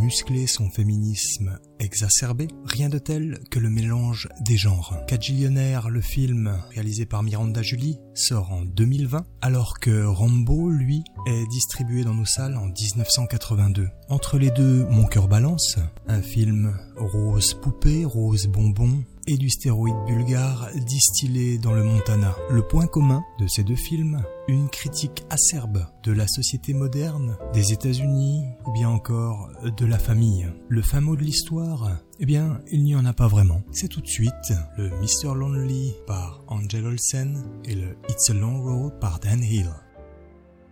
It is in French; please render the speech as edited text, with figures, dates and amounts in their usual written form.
muscler son féminisme exacerbé, rien de tel que le mélange des genres. Quadrillionnaire, le film, réalisé par Miranda Julie, sort en 2020, alors que Rambo, lui, est distribué dans nos salles en 1982. Entre les deux, Mon cœur balance, un film rose poupée, rose bonbon, et du stéroïde bulgare distillé dans le Montana. Le point commun de ces deux films, une critique acerbe de la société moderne, des États-Unis ou bien encore de la famille. Le fin mot de l'histoire, eh bien, il n'y en a pas vraiment. C'est tout de suite le Mr. Lonely par Angel Olsen et le It's a Long Road par Dan Hill.